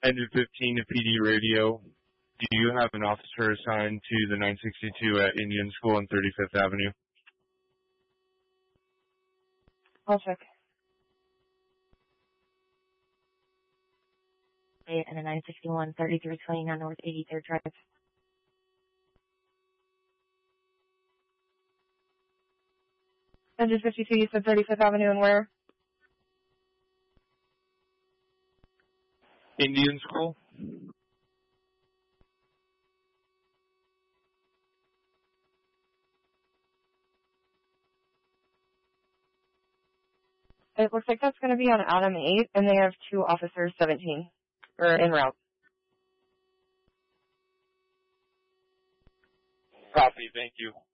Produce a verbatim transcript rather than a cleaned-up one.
Engine fifteen to P D radio. Do you have an officer assigned to the nine sixty-two at Indian School on thirty-fifth Avenue? I'll check. And a nine sixty-one, thirty-three twenty-nine North eighty-third Drive. Engine fifty-two, you said thirty-fifth Avenue and where? Indian School. It looks like that's going to be on Adam eight, and they have two officers seventeen, or en route. Copy, thank you.